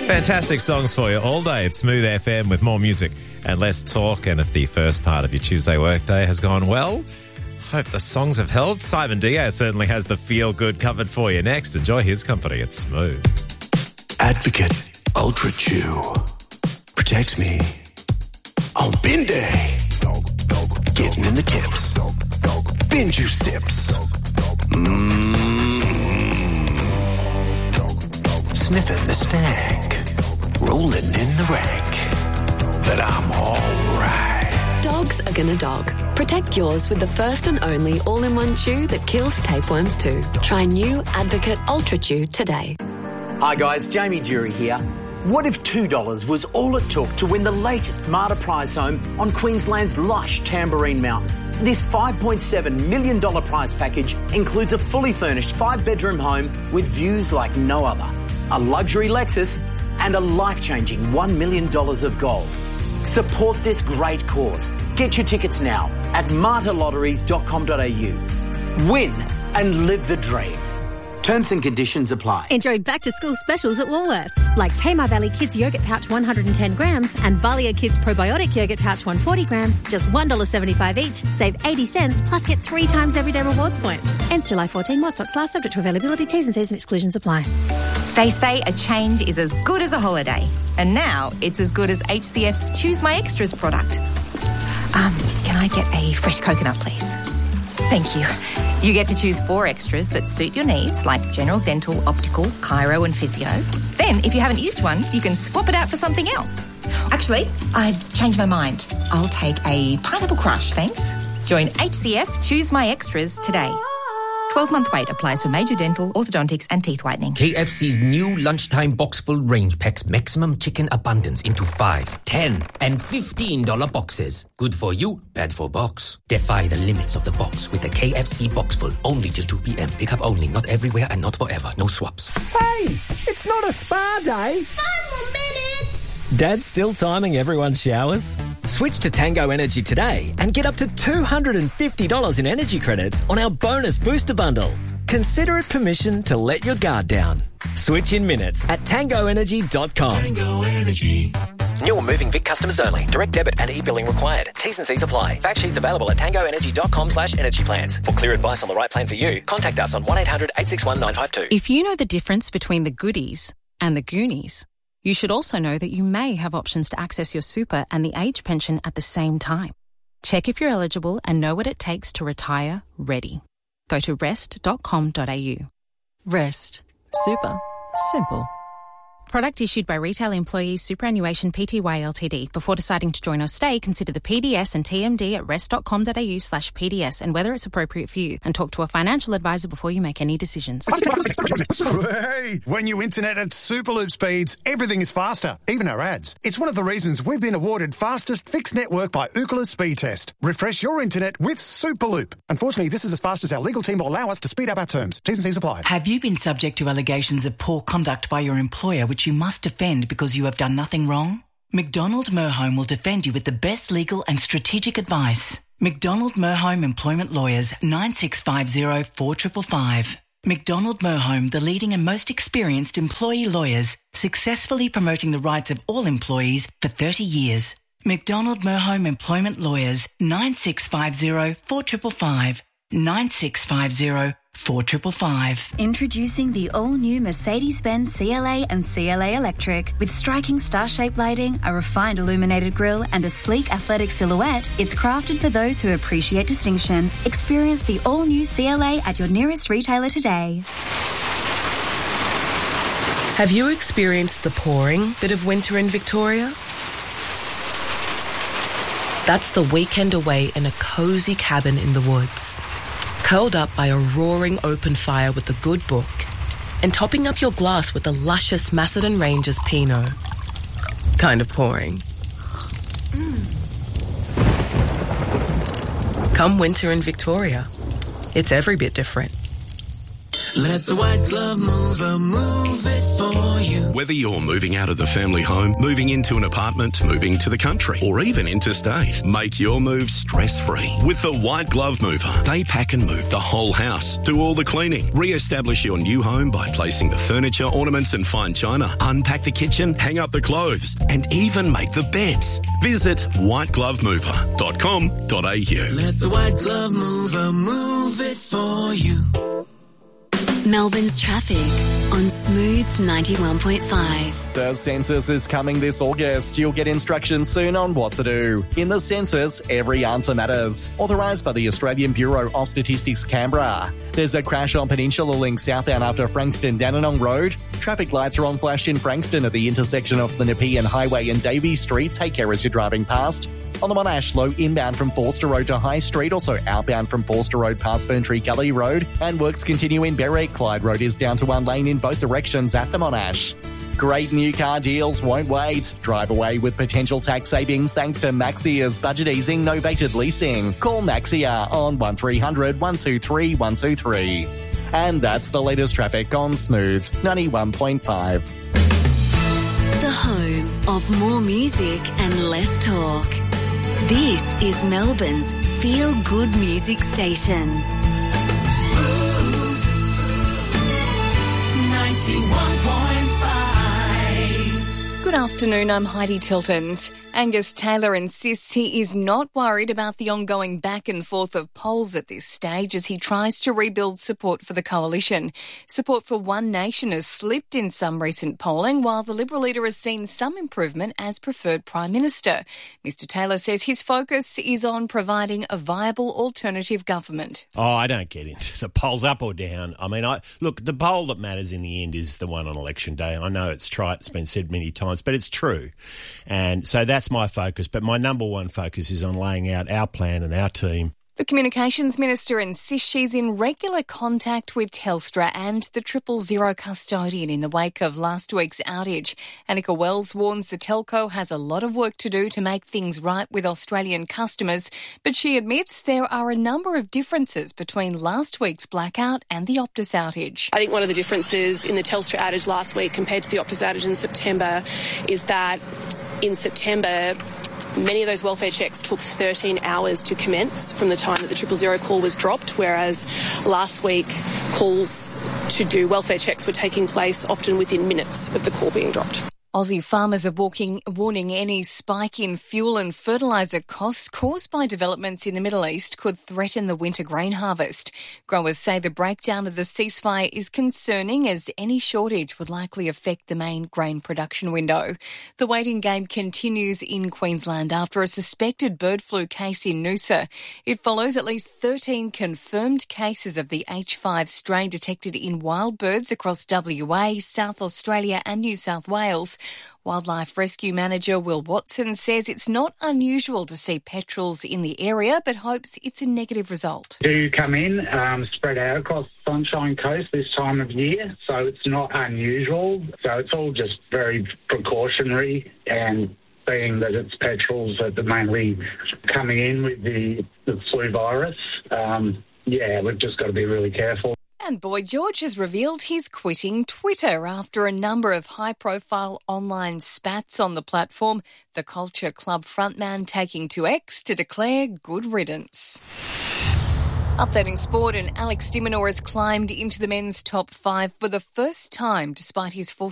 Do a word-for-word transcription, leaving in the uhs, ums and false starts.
Fantastic songs for you all day. It's Smooth F M with more music and less talk. And if the first part of your Tuesday workday has gone well, hope the songs have helped. Simon Diaz certainly has the feel-good covered for you next. Enjoy his company. It's Smooth. Advocate Ultra Chew protects me on bin day. Getting in the tips. Bin juice sips. Mmm. Sniffing the stank. Rolling in the rank. But I'm all right. Dogs are gonna dog. Protect yours with the first and only all-in-one chew that kills tapeworms too. Try new Advocate Ultra Chew today. Hi guys, Jamie Jury here. What if two dollars was all it took to win the latest Marta prize home on Queensland's lush Tamborine Mountain? This five point seven million dollars prize package includes a fully furnished five-bedroom home with views like no other, a luxury Lexus and a life-changing one million dollars of gold. Support this great cause. Get your tickets now at marta lotteries dot com dot a u. Win and live the dream. Terms and conditions apply. Enjoy back-to-school specials at Woolworths, like Tamar Valley Kids Yogurt Pouch one hundred ten grams and Valia Kids Probiotic Yogurt Pouch one hundred forty grams, just one dollar seventy-five each. Save eighty cents, plus get three times everyday rewards points. Ends July fourteenth, while stocks last, subject to availability. T's and C's and exclusions apply. They say a change is as good as a holiday. And now it's as good as H C F's Choose My Extras product. Um, can I get a fresh coconut, please? Thank you. You get to choose four extras that suit your needs, like general dental, optical, chiro and physio. Then, if you haven't used one, you can swap it out for something else. Actually, I've changed my mind. I'll take a pineapple crush, thanks. Join H C F Choose My Extras today. twelve-month wait applies for major dental, orthodontics and teeth whitening. K F C's new lunchtime box-full range packs maximum chicken abundance into five, ten and fifteen dollar boxes. Good for you, bad for box. Defy the limits of the box with the K F C box-full. Only till two p.m. Pick up only, not everywhere and not forever. No swaps. Hey, it's not a spa day. Five more minutes. Dad's still timing everyone's showers? Switch to Tango Energy today and get up to two hundred fifty dollars in energy credits on our bonus booster bundle. Consider it permission to let your guard down. Switch in minutes at tango energy dot com. Tango Energy. New or moving Vic customers only. Direct debit and e-billing required. T's and C's apply. Fact sheets available at tango energy dot com slash energy plans. For clear advice on the right plan for you, contact us on one eight hundred eight six one nine five two. If you know the difference between the goodies and the Goonies, you should also know that you may have options to access your super and the age pension at the same time. Check if you're eligible and know what it takes to retire ready. Go to rest dot com dot a u. Rest. Super. Simple. Product issued by Retail Employees Superannuation Pty Ltd. Before deciding to join or stay, consider the P D S and T M D at rest dot com dot a u slash P D S and whether it's appropriate for you. And talk to a financial advisor before you make any decisions. Hey, when you internet at Superloop speeds, everything is faster, even our ads. It's one of the reasons we've been awarded fastest fixed network by Ookla Speed Test. Refresh your internet with Superloop. Unfortunately, this is as fast as our legal team will allow us to speed up our terms. T's and C's apply. Have you been subject to allegations of poor conduct by your employer, which you must defend because you have done nothing wrong? McDonald Merhome will defend you with the best legal and strategic advice. McDonald Merhome Employment Lawyers, nine six five zero four five five five. McDonald Merhome, the leading and most experienced employee lawyers, successfully promoting the rights of all employees for thirty years. McDonald Merhome Employment Lawyers, nine six five zero four five five five. nine six five zero four five five five. Introducing the all-new Mercedes-Benz C L A and C L A Electric. With striking star-shaped lighting, a refined illuminated grille and a sleek athletic silhouette, it's crafted for those who appreciate distinction. Experience the all-new C L A at your nearest retailer today. Have you experienced the pouring bit of winter in Victoria? That's the weekend away in a cosy cabin in the woods, curled up by a roaring open fire with a good book, and topping up your glass with the luscious Macedon Rangers Pinot. Kind of pouring. Mm. Come winter in Victoria, it's every bit different. Let the white glove mover move it for you. Whether you're moving out of the family home, moving into an apartment, moving to the country, or even interstate, make your move stress-free with the White Glove Mover. They pack and move the whole house, do all the cleaning, re-establish your new home by placing the furniture, ornaments and fine china, unpack the kitchen, hang up the clothes, and even make the beds. Visit white glove mover dot com dot a u. Let the White Glove Mover move it for you. Melbourne's traffic on Smooth ninety-one point five. The census is coming this August. You'll get instructions soon on what to do. In the census, every answer matters. Authorised by the Australian Bureau of Statistics, Canberra. There's a crash on Peninsula Link southbound after Frankston Dandenong Road. Traffic lights are on flash in Frankston at the intersection of the Nepean Highway and Davey Street. Take care as you're driving past. On the Monash, low inbound from Forster Road to High Street, also outbound from Forster Road past Ferntree Gully Road, and works continue in Berwick. Clyde Road is down to one lane in both directions at the Monash. Great new car deals won't wait. Drive away with potential tax savings thanks to Maxia's budget easing novated leasing. Call Maxia on one three hundred, one two three, one two three. And that's the latest traffic on Smooth ninety-one point five. The home of more music and less talk. This is Melbourne's feel-good music station. Smooth ninety-one point five. Good afternoon, I'm Heidi Tiltons. Angus Taylor insists he is not worried about the ongoing back and forth of polls at this stage as he tries to rebuild support for the coalition. Support for One Nation has slipped in some recent polling, while the Liberal leader has seen some improvement as preferred Prime Minister. Mister Taylor says his focus is on providing a viable alternative government. Oh, I don't get into the polls up or down. I mean, I look, the poll that matters in the end is the one on election day. I know it's trite, it's been said many times, but it's true. And so that's my focus, but my number one focus is on laying out our plan and our team. The Communications Minister insists she's in regular contact with Telstra and the Triple Zero custodian in the wake of last week's outage. Annika Wells warns the telco has a lot of work to do to make things right with Australian customers, but she admits there are a number of differences between last week's blackout and the Optus outage. I think one of the differences in the Telstra outage last week compared to the Optus outage in September is that in September, many of those welfare checks took thirteen hours to commence from the time that the triple zero call was dropped, whereas last week calls to do welfare checks were taking place often within minutes of the call being dropped. Aussie farmers are walking, warning any spike in fuel and fertiliser costs caused by developments in the Middle East could threaten the winter grain harvest. Growers say the breakdown of the ceasefire is concerning as any shortage would likely affect the main grain production window. The waiting game continues in Queensland after a suspected bird flu case in Noosa. It follows at least thirteen confirmed cases of the H five strain detected in wild birds across W A, South Australia and New South Wales. Wildlife Rescue Manager Will Watson says it's not unusual to see petrels in the area, but hopes it's a negative result. Do come in, um, spread out across the Sunshine Coast this time of year, so it's not unusual. So it's all just very precautionary, and being that it's petrels that are mainly coming in with the, the flu virus, um, yeah, we've just got to be really careful. And Boy George has revealed he's quitting Twitter after a number of high-profile online spats on the platform, the Culture Club frontman taking to X to declare good riddance. Updating sport, and Alex de Minaur has climbed into the men's top five for the first time despite his fourth